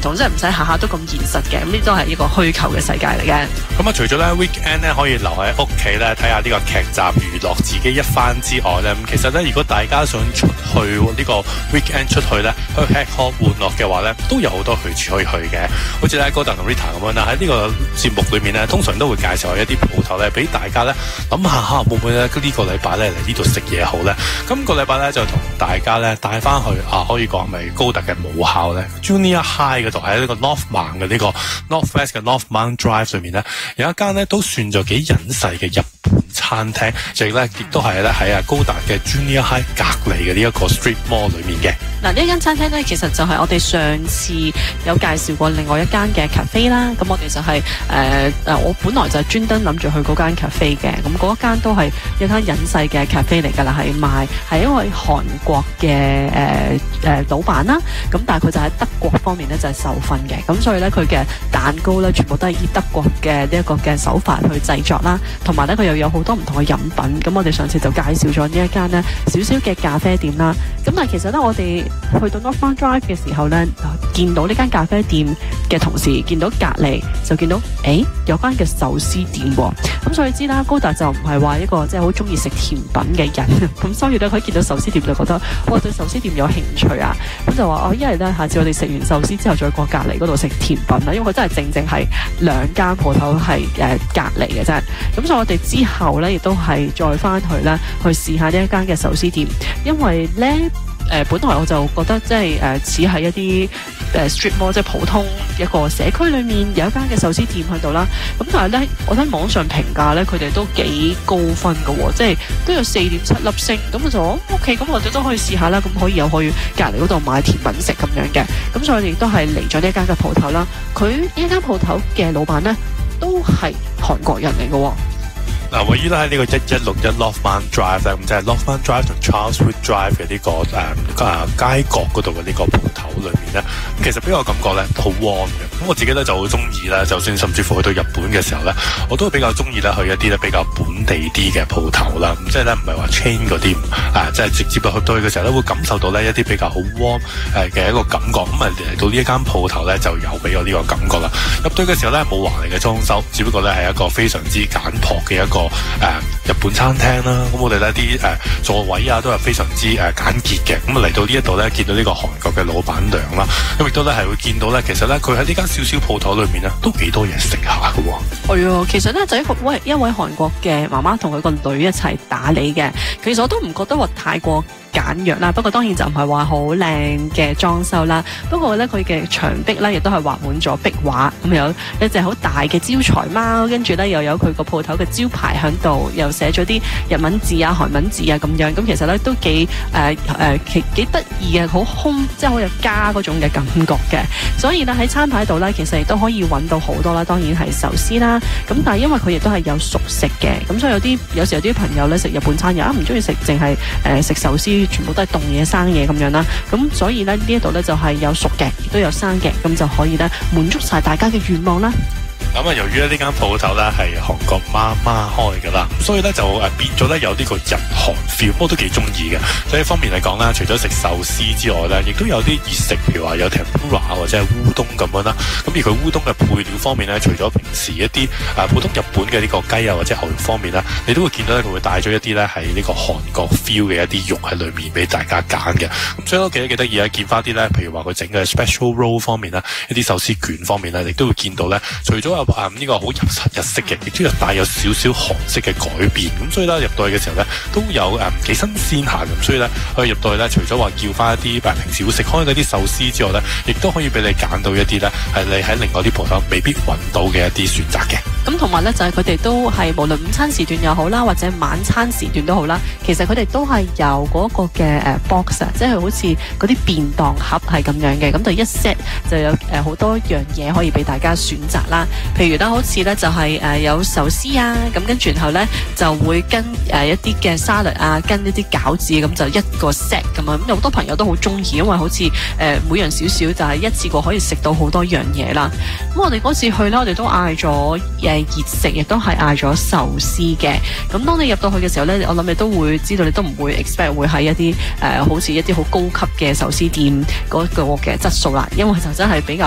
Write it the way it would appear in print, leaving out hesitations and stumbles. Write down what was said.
同，即係唔使下下都咁現實嘅。咁呢都係一個虛構嘅世界嚟嘅。 咁啊，除咗咧 weekend 咧可以留喺屋企咧睇下呢個劇集娛樂自己一番之外咧，咁其實咧如果大家想出去呢個 weekend 出去咧去吃喝玩樂嘅話咧，都有好多去處可以去嘅。好似咧高達同 Rita 咁樣啦，喺呢個節目裏面咧，通常都會介紹一啲鋪頭咧，俾大家咧諗下嚇會唔會咧呢個禮拜咧嚟呢度食嘢好咧。今個禮拜咧就同大家咧帶翻去可以講係咪高達嘅母校咧 Junior High 嗰度，喺呢個 Northmount 嘅呢個 Northwest 嘅 Northmount Drive 裏面咧，有一間咧都算咗幾隱世嘅日本餐廳，亦都係咧喺高達嘅 Junior High 隔離嘅呢一個 Street Mall 裏面嘅。 嗱，呢間餐廳咧，其實就係我哋上次有介紹過另外一間嘅 cafe 啦。咁我哋就係我本來就係專登諗住去嗰間 cafe 嘅。咁嗰一間都係一間隱世嘅 cafe 嚟㗎啦，係一位韓國嘅老闆啦。咁但係佢就喺德國方面咧就係受訓嘅。咁所以咧佢嘅蛋糕咧全部都係以德國嘅呢一個嘅手法去製作啦。同埋咧佢又有好多唔同嘅飲品。咁我哋上次就介紹咗呢一間咧少少嘅咖啡店啦。咁但係其實咧我哋去到 Northmount Drive 嘅時候咧，見到呢間咖啡店嘅同時，見到隔離就見到，有間嘅壽司店喎。咁所以知啦，高達就唔係話一個即係好中意食甜品嘅人。咁所以咧，佢見到壽司店就覺得，我對壽司店有興趣啊。咁就話，一係咧，下次我哋食完壽司之後，再過隔離嗰度食甜品啦。因為佢真係正係兩間鋪頭係隔離嘅啫。咁所以我哋之後咧，亦都係再翻去咧，去試下呢一間嘅壽司店，因為咧。本來我就覺得即係似係一啲street mall， 即係普通一個社區裏面有一間嘅壽司店喺度啦。咁但係咧，我睇網上評價咧，佢哋都幾高分㗎喎，即係都有4.7粒星。咁我就話 OK， 咁我哋都可以試下啦。咁可以又去隔離嗰度買甜品食咁樣嘅。咁所以我哋亦都係嚟咗呢一間嘅鋪頭啦。佢呢一間鋪頭嘅老闆咧都係韓國人嚟㗎喎。 嗱，位於咧喺呢個1161 Northmount Drive 咧，咁就係 Northmount Drive 同 Charleswood Drive 嘅呢個街角嗰度嘅呢個鋪頭裏面咧，其實俾我感覺咧都好 warm 嘅。咁我自己咧就好中意啦，就算甚至乎去到日本嘅時候咧，我都比較中意咧去一啲咧比較本地啲嘅鋪頭啦。咁即係咧唔係話 chain 嗰啲，即係直接去到去嘅時候咧，會感受到咧一啲比較好 warm 嘅一個感覺。咁嚟到呢一間鋪頭咧，就有俾我呢個感覺啦。入到嘅時候咧冇華麗嘅裝修，只不過咧係一個非常之簡樸嘅一個日本餐廳啦。咁我哋呢啲座位啊都係非常之簡潔嘅。咁嚟到呢一度咧，見到呢個韓國嘅老闆娘啦，咁亦都咧係會見到咧，其實咧佢喺呢間少少鋪頭裏面咧都幾多嘢食下㗎喎。 係啊，其實咧就一位韓國嘅媽媽同佢個女一齊打理嘅。其實我都唔覺得話太過簡約啦，不過當然就唔係話好靚嘅裝修啦。不過咧佢嘅牆壁咧亦都係畫滿咗壁畫，咁有一隻好大嘅招財貓，跟住咧又有佢個鋪頭嘅招牌喺度，又寫咗啲日文字啊、韓文字啊咁樣。咁其實咧都幾得意嘅，好即係好有家嗰種嘅感覺嘅。所以咧喺餐牌度咧，其實亦都可以揾到好多啦。當然係壽司啦，咁但係因為佢亦都係有熟食嘅，咁所以有時有啲朋友咧食日本餐又唔中意食淨係食壽司。全部都係凍嘢生嘢咁樣啦，咁所以咧呢一度咧就係有熟嘅，亦都有生嘅，咁就可以咧滿足晒大家嘅願望啦。 咁由於呢間鋪頭咧係韓國媽媽開㗎啦，所以咧就變咗咧有呢個日韓 feel， 我都幾中意嘅。所以一方面嚟講啦，除咗食壽司之外咧，亦都有啲熱食，譬如話有 tempura 或者係烏冬咁樣啦。咁而佢烏冬嘅配料方面咧，除咗平時一啲普通日本嘅呢個雞啊或者牛肉方面啦，你都會見到咧佢會帶咗一啲咧係呢個韓國 feel 嘅一啲肉喺裏面俾大家揀嘅。咁所以都幾得意啊！見翻啲咧，譬如話佢整嘅 special roll 方面啦，一啲壽司卷方面咧，亦都會見到咧，除咗呢個好日式嘅，亦都有帶有少少韓式嘅改變。咁所以咧入到去嘅時候咧，都有幾新鮮下咁。所以咧去入到去咧，除咗話叫翻一啲平時會食開嗰啲壽司之外咧，亦都可以俾你揀到一啲咧係你喺另外啲鋪頭未必揾到嘅一啲選擇嘅。 咁同埋咧就係佢哋都係無論午餐時段又好啦，或者晚餐時段都好啦，其實佢哋都係有嗰個嘅box， 即係好似嗰啲便當盒係咁樣嘅。咁就一 set 就有好多樣嘢可以俾大家選擇啦。譬如咧好似咧就係有壽司啊，咁跟住然後咧就會跟一啲嘅沙律啊，跟一啲餃子，咁就一個 set 咁樣。咁有好多朋友都好中意，因為好似每樣少少就係一次過可以食到好多樣嘢啦。咁我哋嗰次去咧，我哋都嗌咗熱食，亦都係嗌咗壽司嘅。咁當你入到去嘅時候咧，我諗你都會知道，你都唔會 expect 會喺一啲好似一啲好高級嘅壽司店嗰個嘅質素啦，因為就真係比較